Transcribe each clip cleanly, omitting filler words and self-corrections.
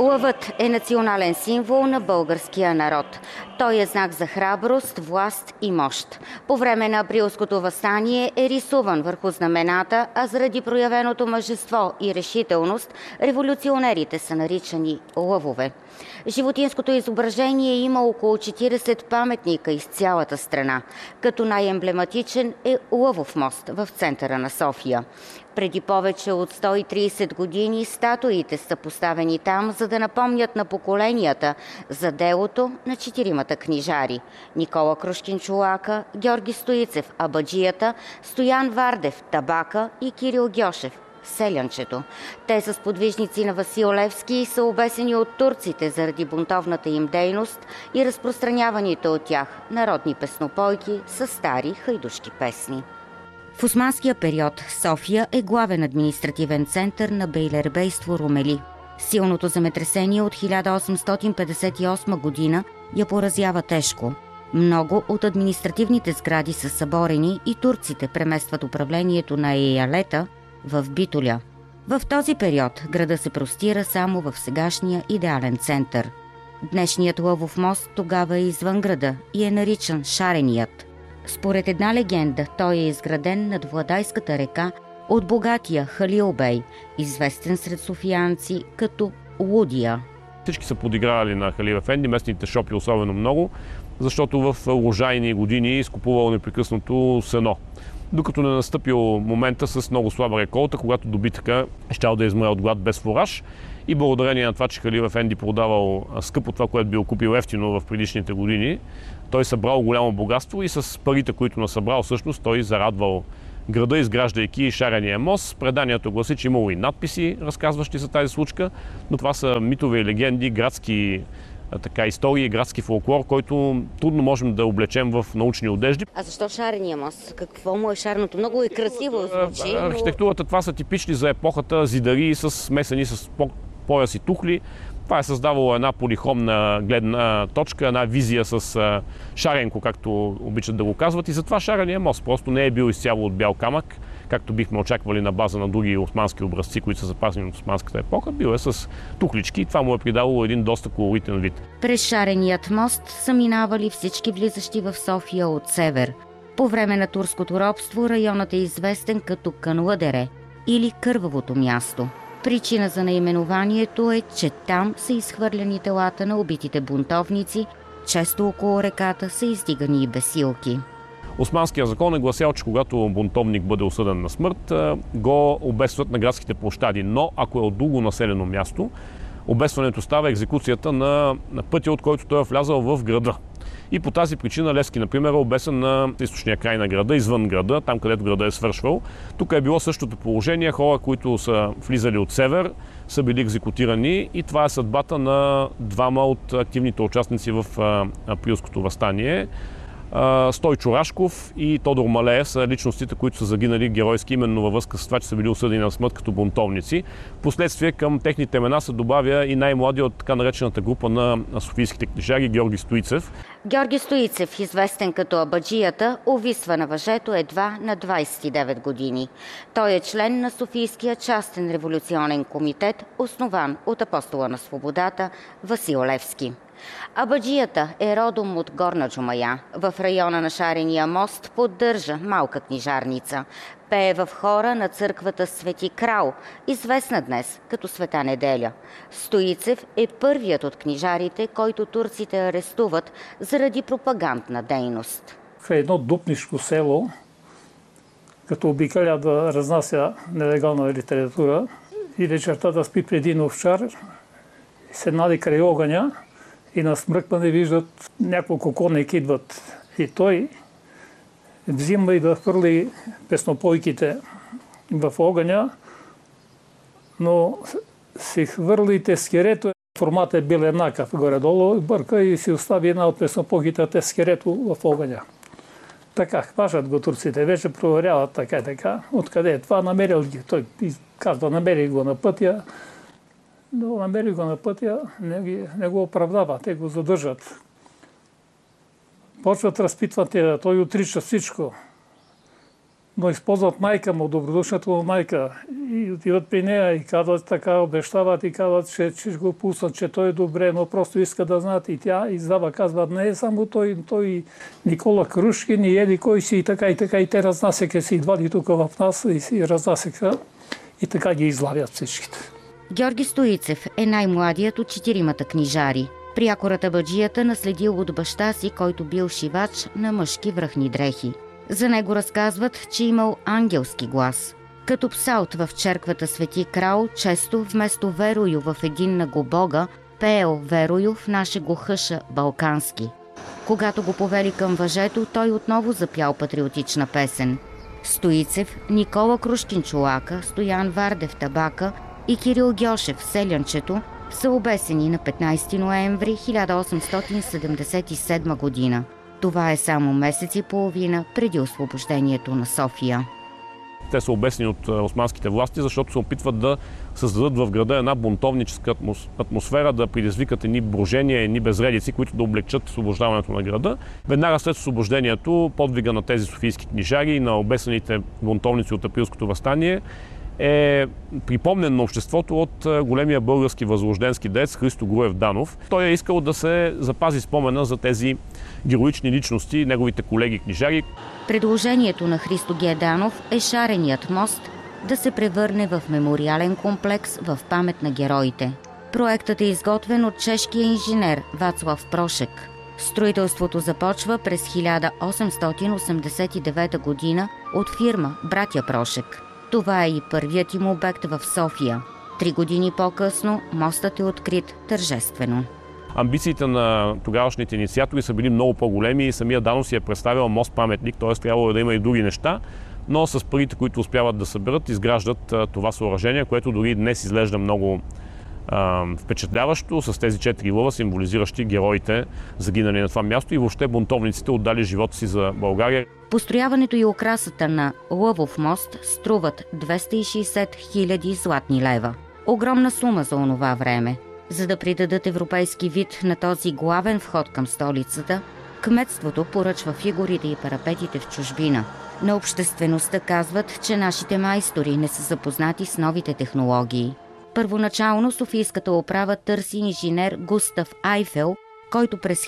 Лъвът е национален символ на българския народ. Той е знак за храброст, власт и мощ. По време на априлското въстание е рисуван върху знамената, а заради проявеното мъжество и решителност, революционерите са наричани лъвове. Животинското изображение има около 40 паметника из цялата страна, като най-емблематичен е Лъвов мост в центъра на София. Преди повече от 130 години статуите са поставени там, за да напомнят на поколенията за делото на четиримата книжари – Никола Крушкин-Чолака, Георги Стоицев – Абаджията, Стоян Вардев – Табака и Кирил Гьошев – Селянчето. Те са сподвижници на Васил Левски и са обесени от турците заради бунтовната им дейност и разпространяваните от тях народни песнопойки с стари хайдушки песни. В османския период София е главен административен център на бейлербейство Румели. Силното земетресение от 1858 година я поразява тежко. Много от административните сгради са съборени и турците преместват управлението на еялета в Битоля. В този период града се простира само в сегашния идеален център. Днешният Лъвов мост тогава е извън града и е наричан Шареният. Според една легенда, той е изграден над Владайската река от богатия Халил Бей, известен сред софиянци като Лудия. Всички са подигравали на Халил Ефенди, местните шопи особено много, защото в урожайни години изкупувал непрекъснато сено. Докато не настъпил момента с много слаба реколта, когато добитъка щял да измре от глад без фураж. И благодарение на това, че Халил Ефенди продавал скъпо това, което бил купил ефтино в предишните години, той събрал голямо богатство и с парите, които насъбрал, всъщност той зарадвал града, изграждайки Шарения мост. Преданието гласи, че имало и надписи, разказващи за тази случка, но това са митове и легенди, градски истории, градски фолклор, който трудно можем да облечем в научни одежди. А защо Шарения мост? Какво му е шарното? Много е красиво звучи. Архитектурата, това са типични за епохата зидари, смесени с пояс и тухли. Това е създавало една полихромна гледна точка, една визия с шаренко, както обичат да го казват. И затова Шарения мост просто не е бил изцяло от бял камък, както бихме очаквали на база на други османски образци, които са запазени от османската епоха. Бил е с тухлички и това му е придало един доста колоритен вид. През Шареният мост са минавали всички влизащи в София от север. По време на турското робство районът е известен като Канладере или Кървавото място. Причина за наименованието е, че там са изхвърляни телата на убитите бунтовници, често около реката са издигани и бесилки. Османският закон е гласял, че когато бунтовник бъде осъден на смърт, го обесват на градските площади, но ако е от друго населено място, обесването става екзекуцията на пътя, от който той е влязал в града. И по тази причина Левски, например, е обесен на източния край на града, извън града, там където града е свършвал. Тук е било същото положение. Хора, които са влизали от север, са били екзекутирани и това е съдбата на двама от активните участници в априлското въстание. Стойчо Рашков и Тодор Малеев са личностите, които са загинали геройски именно във връзка с това, че са били осъдени на смърт като бунтовници. Впоследствие към техните имена се добавя и най-младия от така наречената група на софийските книжари Георги Стоицев. Георги Стоицев, известен като Абаджията, увисва на въжето едва на 29 години. Той е член на Софийския частен революционен комитет, основан от апостола на свободата Васил Левски. Абаджията е родом от Горна Джумая. В района на Шарения мост поддържа малка книжарница. Пее в хора на църквата Свети Крал, известна днес като Света Неделя. Стоицев е първият от книжарите, който турците арестуват заради пропагандна дейност. В едно дупнишко село, като обикаля да разнася нелегална литература и вечерта да спи преди овчар, седнали край огъня, и на смръкване виждат няколко коники идват. И той взима и да хвърли песнопойките в огъня, но си хвърли тескерето. Формат е бил еднакъв горе-долу, бърка и си остави една от песнопойките тескерето в огъня. Така, хващат го турците, вече проверяват така и така. Откъде е това? Намерил ги. Той казва, намери го на пътя. Но намери го на пътя, не го оправдава, те го задържат. Почват разпитват, той отрича всичко. но използват майка му, добродушната му майка. И отиват при нея и казват така, обещават и казват, че ще го пуснат, че той е добре, но просто иска да знаят. И тя издава, казва, не е само той Никола Крушкин и еди кой си и така. И те разнасяха си, идвали тук в нас и си разнасяха и така ги излавят всичките. Георги Стоицев е най-младият от 4-мата книжари. Прякорът абаджията наследил от баща си, който бил шивач на мъжки връхни дрехи. За него разказват, че имал ангелски глас. Като псалт в черквата Свети Крал, често вместо верою в единна го Бога, пеел верою в наше го хъша балкански. Когато го повели към въжето, той отново запял патриотична песен. Стоицев, Никола Крушкин Чолака, Стоян Вардев Табака и Кирил Гьошев Селянчето са обесени на 15 ноември 1877 година. Това е само месец и половина преди освобождението на София. Те са обесени от османските власти, защото се опитват да създадат в града една бунтовническа атмосфера, да предизвикат едни брожения, едни безредици, които да облегчат освобождаването на града. Веднага след освобождението, подвига на тези софийски книжари и на обесените бунтовници от априлското въстание е припомнен на обществото от големия български възрожденски деец Христо Груев Данов. Той е искал да се запази спомена за тези героични личности, неговите колеги книжари. Предложението на Христо Г. Данов е шареният мост да се превърне в мемориален комплекс в памет на героите. Проектът е изготвен от чешкия инженер Вацлав Прошек. Строителството започва през 1889 година от фирма Братя Прошек. Това е и първият им обект в София. 3 години по-късно мостът е открит тържествено. Амбициите на тогавашните инициатори са били много по-големи и самия Данов си е представил мост-паметник, т.е. трябвало да има и други неща, но с парите, които успяват да съберат, изграждат това съоръжение, което дори днес изглежда много впечатляващо, с тези 4 лъва, символизиращи героите, загинали на това място и въобще бунтовниците отдали живота си за България. Построяването и украсата на Лъвов мост струват 260 000 златни лева. Огромна сума за онова време. За да придадат европейски вид на този главен вход към столицата, кметството поръчва фигурите и парапетите в чужбина. На обществеността казват, че нашите майстори не са запознати с новите технологии. Първоначално софийската управа търси инженер Густав Айфел, който през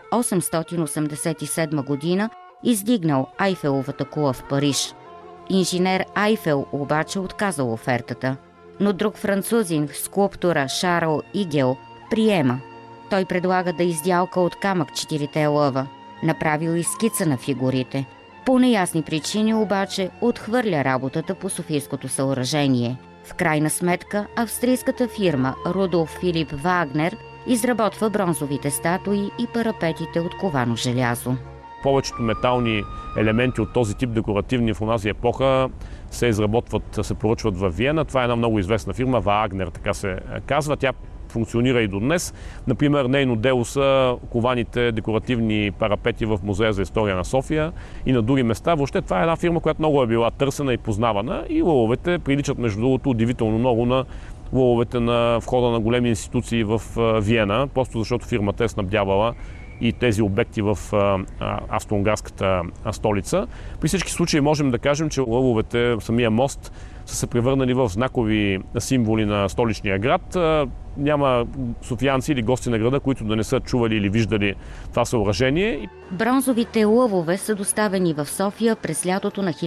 1887 година издигнал Айфеловата кула в Париж. Инженер Айфел обаче отказал офертата, но друг французин, скулптора Шарл Игел, приема. Той предлага да издялка от камък 4 лъва. Направил и скица на фигурите. По неясни причини обаче отхвърля работата по софийското съоръжение. В крайна сметка австрийската фирма Рудолф Филип Вагнер изработва бронзовите статуи и парапетите от ковано желязо. Повечето метални елементи от този тип декоративни в онази епоха се изработват, се поръчват във Виена. Това е една много известна фирма, Вагнер, така се казва. Тя функционира и до днес. Например, нейно дело са кованите декоративни парапети в Музея за история на София и на други места. Въобще това е една фирма, която много е била търсена и познавана и лъвовете приличат между другото удивително много на лъвовете на входа на големи институции в Виена, просто защото фирмата е снабдявала и тези обекти в австро-унгарската столица. При всички случаи можем да кажем, че лъвовете, самия мост, са се превърнали в знакови символи на столичния град. Няма софиянци или гости на града, които да не са чували или виждали това съоръжение. Бронзовите лъвове са доставени в София през лятото на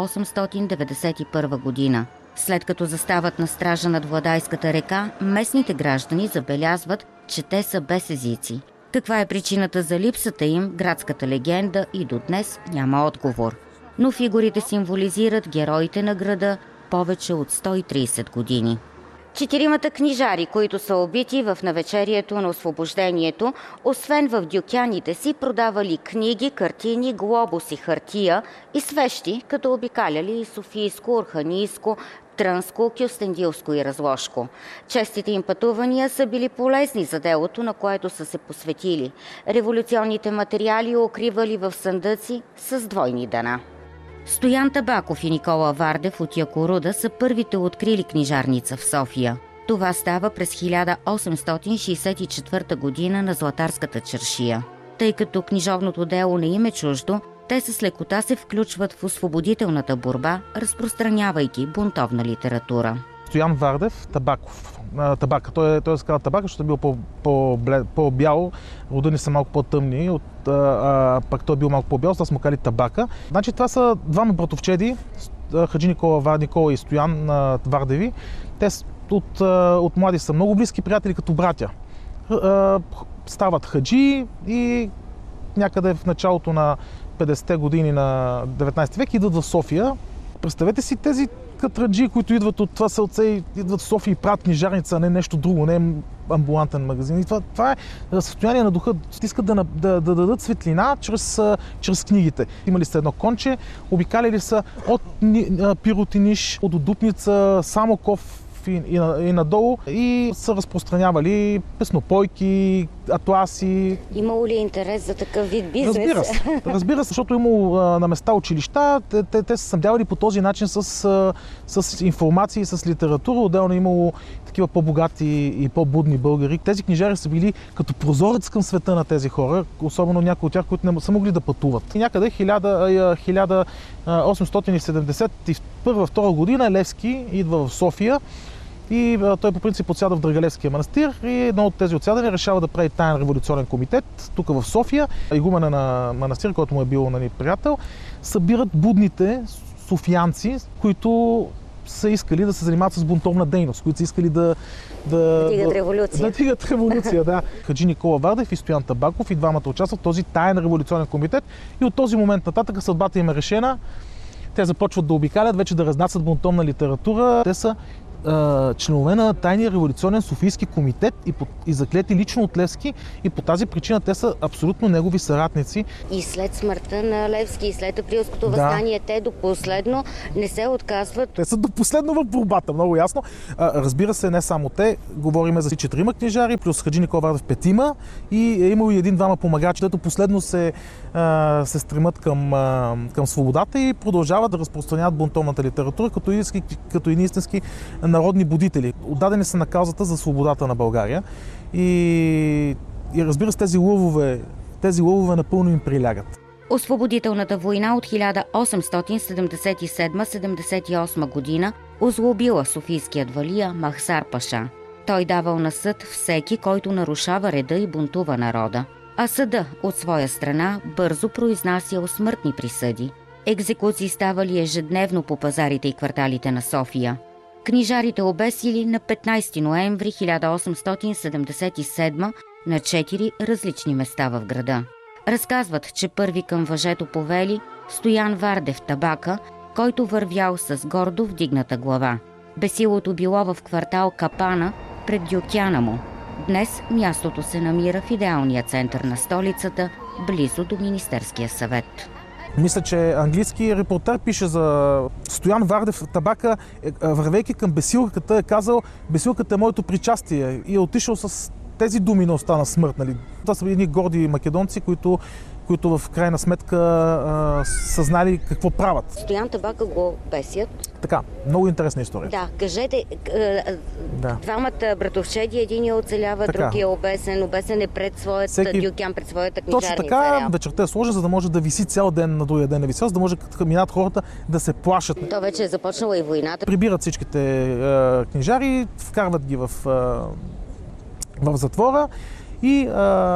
1891 година. След като застават на стража над Владайската река, местните граждани забелязват, че те са без езици. Каква е причината за липсата им, градската легенда и до днес няма отговор. Но фигурите символизират героите на града повече от 130 години. 4 книжари, които са убити в навечерието на освобождението, освен в дюкяните си, продавали книги, картини, глобуси, хартия и свещи, като обикаляли и Софийско, Орханийско, Трънско, Кюстендилско и Разложко. Честите им пътувания са били полезни за делото, на което са се посветили. Революционните материали укривали в съндъци с двойни дъна. Стоян Табаков и Никола Вардев от Якоруда са първите открили книжарница в София. Това става през 1864 година на Златарската чаршия. Тъй като книжовното дело не им е чуждо, те с лекота се включват в освободителната борба, разпространявайки бунтовна литература. Стоян Вардев, Табаков. Табака. Той се казва Табака, защото е бил по-бял, родени са малко по-тъмни, пък той е бил малко по-бял, са му кали Табака. Значи това са двама братовчеди, Хаджи Никола и Стоян Вардеви. Те от млади са много близки приятели, като братя. Стават хаджи и някъде в началото на 50-те години на 19 век идват в София. Представете си тези катраджи, които идват от това селце, идват в София и правят книжарница, а не нещо друго, не амбулантен магазин. И това е състояние на духа. Искат да дадат светлина чрез книгите. Имали са едно конче, обикаляли са от Пиротиниш, от Дупница, Самоков и надолу и са разпространявали песнопойки, атласи. Имало ли интерес за такъв вид бизнес? Разбира се, защото имало на места училища, те са снабдявали по този начин с информация, с литература. Отделно имало такива по-богати и по-будни българи. Тези книжари са били като прозорец към света на тези хора, особено някои от тях, които не са могли да пътуват. И някъде 1871-2 година Левски идва в София и той по принцип отсяда в Драгалевския манастир и едно от тези отсядания решава да прави таен революционен комитет тук в София. Игумена на манастир, който му е бил приятел, събират будните софиянци, които са искали да се занимават с бунтовна дейност, които са искали да дигат революция. Да. Хаджи Никола Вардев и Стоян Табаков и двамата участват в този таен революционен комитет и от този момент нататък съдбата им е решена. Те започват да обикалят, вече да разнасят бунтовна литература. Те са членове на тайния революционен Софийски комитет и заклети лично от Левски и по тази причина те са абсолютно негови съратници. И след смъртта на Левски и след Априлското въстание те до последно не се отказват. Те са до последно в борбата, много ясно. Разбира се, не само те, говорим за 4 книжари, плюс Хаджи Никола Вардев 5 и е имало и 1-2 помагачи, които последно се стремат към свободата и продължават да разпространяват бунтовната литература като истински народни будители. Отдадени са на каузата за свободата на България и разбира се, тези лъвове напълно им прилягат. Освободителната война от 1877-78 година озлобила софийският валия Махсар Паша. Той давал на съд всеки, който нарушава реда и бунтува народа. А съда от своя страна бързо произнасял смъртни присъди. Екзекуции ставали ежедневно по пазарите и кварталите на София. Книжарите обесили на 15 ноември 1877 на 4 различни места в града. Разказват, че първи към въжето повели Стоян Вардев Табака, който вървял с гордо вдигната глава. Бесилото било в квартал Капана пред Дюкяна му. Днес мястото се намира в идеалния център на столицата, близо до Министерския съвет. Мисля, че английски репортер пише за Стоян Вардев Табака, вървейки към бесилката, е казал: бесилката е моето причастие, и е отишъл с тези думи на остана смърт. Нали? Това са едни горди македонци, които в крайна сметка са знали какво правят. Стоян Табака го бесят. Така, много интересна история. Да, кажете, двамата братовчеди, един оцелява, другия е обесен е пред своята Дюкян, пред своята книжарница. Точно така, вечерта е сложен, за да може да виси цял ден, на другия ден не висел, за да може да минат хората да се плашат. То вече е започнала и войната. Прибират всичките книжари, вкарват ги в затвора и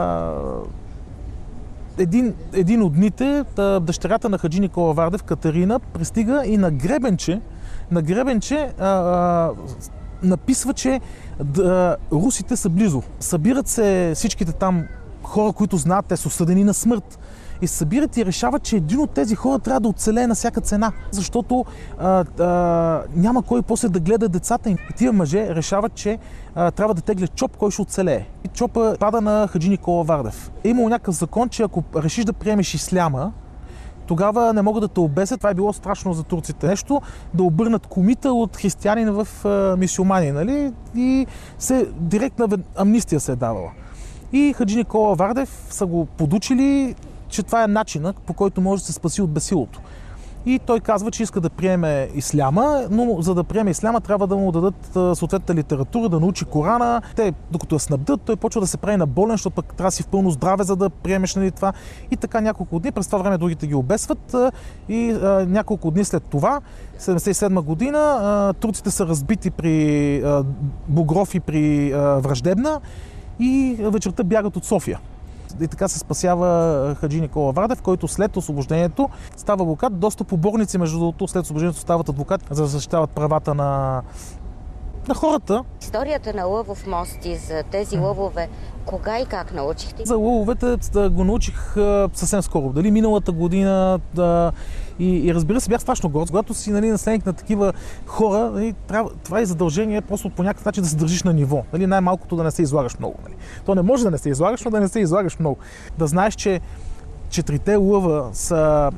един от дните дъщерята на Хаджи Никола Вардев, Катерина, пристига и на гребенче написва, че русите са близо. Събират се всичките там хора, които знаят, те са осъдени на смърт. И се събират и решават, че един от тези хора трябва да оцелее на всяка цена, защото няма кой после да гледа децата им. И тия мъже решават, че трябва да теглят чоп, кой ще оцелее. И чопа пада на Хаджи Никола Вардев. Е имало някакъв закон, че ако решиш да приемеш исляма, тогава не могат да те обесят. Това е било страшно за турците. Нещо да обърнат комита от християнин в мюсюлмани, нали? И директна амнистия се е давала. И Хаджи Никола Вардев са го подучили, че това е начинът, по който може да се спаси от бесилото. и той казва, че иска да приеме исляма, но за да приеме исляма трябва да му дадат съответната литература, да научи Корана. Те, докато я снабдят, той почва да се прави на болен, защото пък трябва да си в пълно здраве, за да приемеш, нали, това. И така няколко дни, през това време другите ги обесват и няколко дни след това, 1977 година, турците са разбити при Бугров и при Враждебна и вечерта бягат от София. И така се спасява хаджи Никола Вардев, който след освобождението става адвокат. Доста поборници, между другото, след освобождението стават адвокат, за да защитават правата на хората. Историята на Лъвов мост и за тези лъвове, кога и как научихте? За лъвовете го научих съвсем скоро. Дали миналата година. И разбира се, бях страшно горд. Когато си, нали, наследник на такива хора, нали, това е задължение просто по някакъв начин да се държиш на ниво. Нали, най-малкото да не се излагаш много. Нали. То не може да не се излагаш, но да не се излагаш много. Да знаеш, че 4 лъва са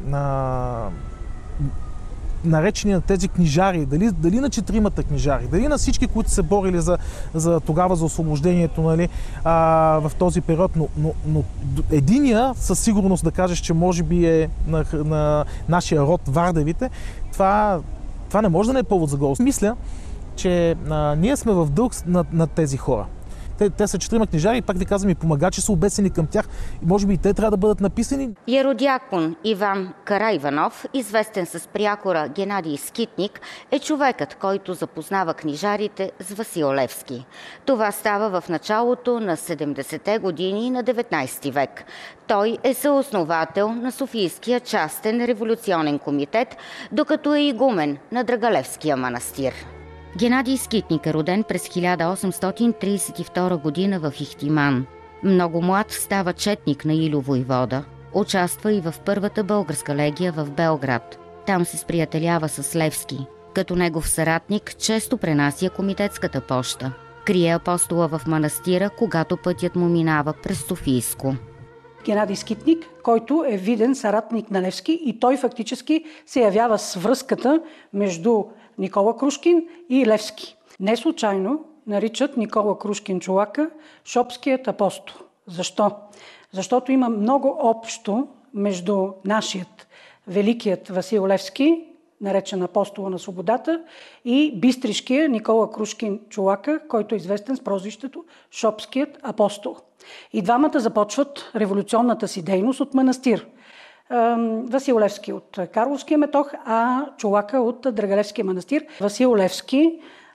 наречени на тези книжари, дали на 4 книжари, дали на всички, които се борили за тогава за освобождението, нали, в този период, но единия със сигурност да кажеш, че може би е на нашия род Вардевите, това не може да не е повод за гордост. Мисля, че ние сме в дълг на тези хора. Те са 4 книжари и пак ви казвам, и помагачи са обесени към тях. Може би и те трябва да бъдат написани. Еродиакон Иван Караиванов, известен с прякора Генадий Скитник, е човекът, който запознава книжарите с Васил Левски. Това става в началото на 70-те години на 19 век. Той е съосновател на Софийския частен революционен комитет, докато е игумен на Драгалевския манастир. Генадий Скитник е роден през 1832 година в Ихтиман. Много млад става четник на Илю войвода. Участва и в първата българска легия в Белград. Там се сприятелява с Левски. Като негов съратник често пренася комитетската поща. Крие апостола в манастира, когато пътят му минава през Софийско. Генадий Скитник, който е виден съратник на Левски, и той фактически се явява с връзката между Никола Крушкин и Левски. Не случайно наричат Никола Крушкин Чолака Шопският апостол. Защо? Защото има много общо между нашият великият Васил Левски, наречен апостола на свободата, и бистришкия Никола Крушкин Чолака, който е известен с прозвището Шопският апостол. И двамата започват революционната си дейност от манастир. Васил Левски от Карловския метох, а Чолака от Драгалевския манастир. Васил Левски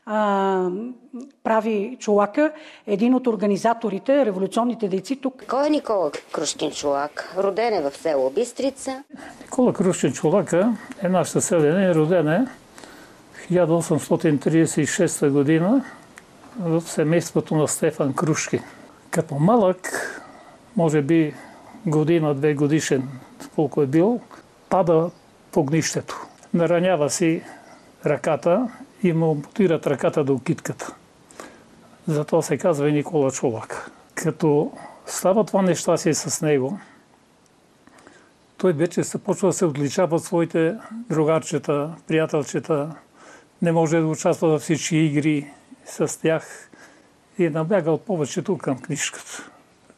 прави Чолака един от организаторите, революционните дейци тук. Кой е Никола Крушкин Чолак? Роден е в село Бистрица. Никола Крушкин Чолака е наш съселен, роден е 1836 година в семейството на Стефан Крушкин. Като малък, може би година-две годишен, колко е бил, пада по огнището. Наранява си ръката и му ампутират ръката до китката. Затова се казва и Никола Чолак. Като става това нещастие с него, той вече започва да се отличава от своите другарчета, приятелчета, не може да участва във всички игри с тях и наблягал повечето към книжката.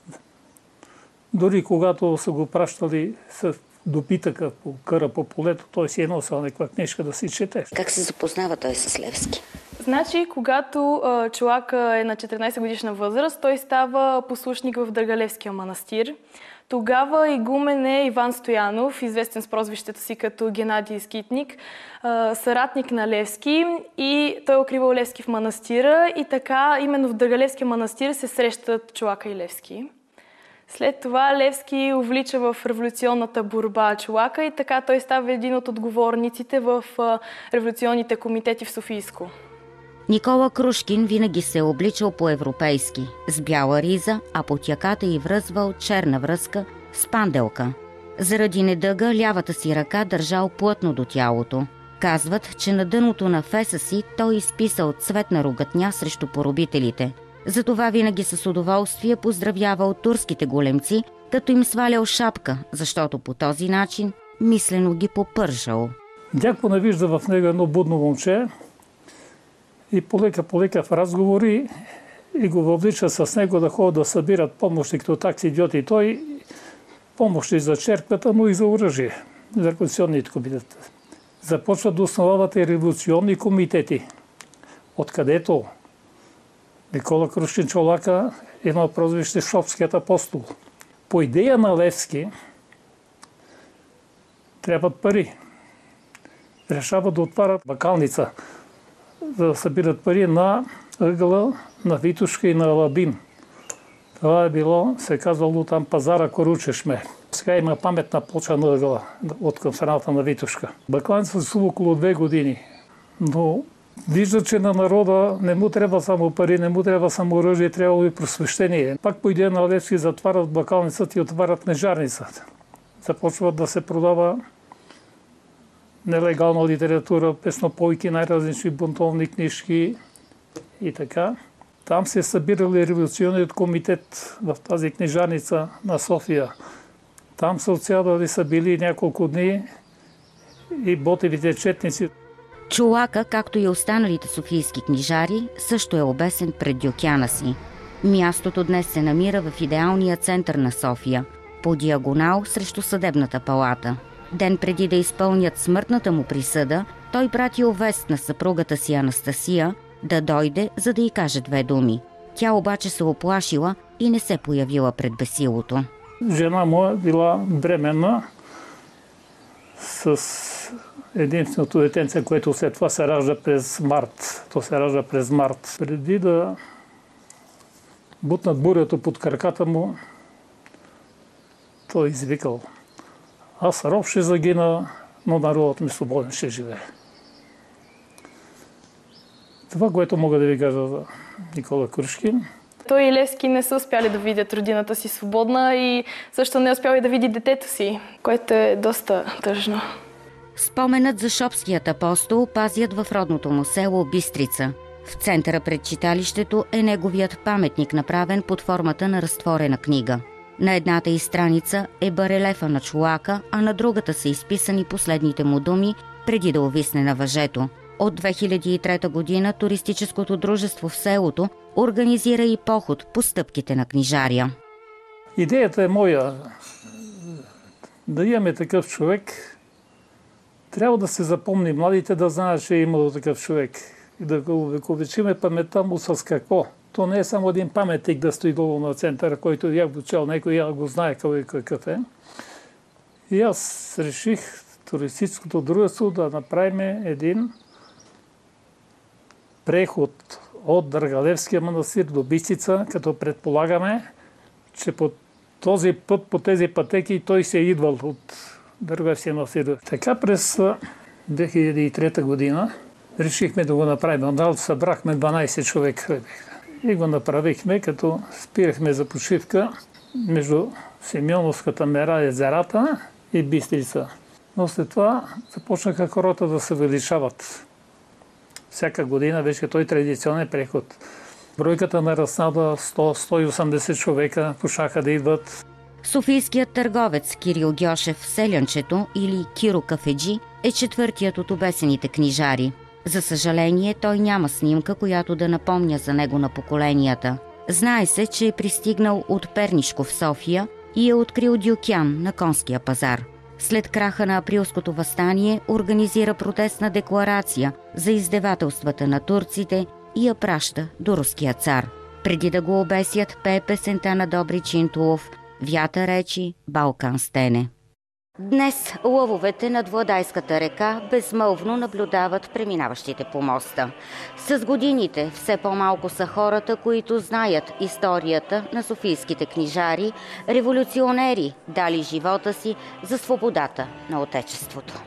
Дори когато са го пращали с допитъка по къра по полето, той си е носил някаква книжка да си чете. Как се запознава той с Левски? Значи, когато Чолака е на 14 годишна възраст, той става послушник в Драгалевския манастир. Тогава игумен е Иван Стоянов, известен с прозвището си като Генадий Скитник, съратник на Левски, и той е укривал Левски в манастира, и така именно в Драгалевския манастир се срещат Чолака и Левски. След това Левски увлича в революционната борба Чолака и така той става един от отговорниците в революционните комитети в Софийско. Никола Крушкин винаги се е обличал по-европейски, с бяла риза, а по тяката й връзвал черна връзка с панделка. Заради недъга лявата си ръка държал плътно до тялото. Казват, че на дъното на феса си той изписал цветна ругатня срещу поробителите. Затова винаги с удоволствие поздравявал турските големци, като им свалял шапка, защото по този начин мислено ги попържал. Дядко навижда в него едно будно момче и полека в разговори и го въвлича с него да ходят да събират помощи като такси идиоти. Той помощи за черквата, но и за оръжие, за революционните комитети. Започват да основават и революционни комитети, откъдето Никола Крушкин Чолака има прозвище Шопският апостол. По идея на Левски трябват пари. Решават да отварят бакалница, да събират пари на ъгъла на Витушка и на Алабин. Това е било, се казвало там пазара Коручешме. Сега има паметна плоча на ъгъла от към страната на Витушка. Бакалница са около 2 години, но вижда, че на народа не му трябва само пари, не му трябва само оръжие, трябва и просвещение. Пак по идея на Левски затварят бакалницата и отварят книжарницата. Започват да се продава нелегална литература, песнопойки, най-различни бунтовни книжки и така. Там се е събирал и революционният комитет в тази книжарница на София. Там се отсядали са били няколко дни и Ботевите четници. Чолака, както и останалите софийски книжари, също е обесен пред дюкяна си. Мястото днес се намира в идеалния център на София, по диагонал срещу съдебната палата. Ден преди да изпълнят смъртната му присъда, той пратил вест на съпругата си Анастасия да дойде, за да й каже 2 думи. Тя обаче се оплашила и не се появила пред бесилото. Жена му е била бременна с единственото детенце, което след това се ражда през март. То се ражда през март. Преди да бутнат бурята под краката му, той извикал: аз роб ще загина, но народът ми свободен ще живее. Това, което мога да ви кажа за Никола Крушкин. Той и Левски не са успяли да видят родината си свободна и също не успял и да види детето си, което е доста тъжно. Споменът за Шопският апостол пазят в родното му село Бистрица. В центъра пред читалището е неговият паметник, направен под формата на разтворена книга. На едната й страница е барелефа на Чолака, а на другата са изписани последните му думи преди да увисне на въжето. От 2003 година туристическото дружество в селото организира и поход по стъпките на книжаря. Идеята е моя. Да имаме такъв човек, трябва да се запомни, младите да знаят, че е имало такъв човек. И да го увековечиме паметта му с какво. То не е само един паметник да стои долу на центъра, който я го чел, някой я го знае кой какъв е. И аз реших туристическото дружество да направим един преход от Дъргалевския манастир до Бистрица, като предполагаме, че по този път, по тези пътеки, той се е идвал от Дъргалевския манастир. Така през 2003 година решихме да го направим. Събрахме 12 човека и го направихме, като спирахме за почивка между Симеоновската мера, езерата и Бистрица. Но след това започнаха хората да се увеличават. Всяка година беше той традиционен преход. Бройката нарасна до 100-180 човека, почнаха да идват. Софийският търговец Кирил Гьошев Селянчето или Киро Кафеджи е четвъртият от обесените книжари. За съжаление, той няма снимка, която да напомня за него на поколенията. Знае се, че е пристигнал от Пернишко в София и е открил дюкян на Конския пазар. След краха на априлското въстание организира протестна декларация за издевателствата на турците и я праща до руския цар. Преди да го обесят, пее песента на Добри Чинтулов «Вятър речи, Балкан стене». Днес лъвовете над Владайската река безмълвно наблюдават преминаващите по моста. С годините все по-малко са хората, които знаят историята на софийските книжари, революционери, дали живота си за свободата на Отечеството.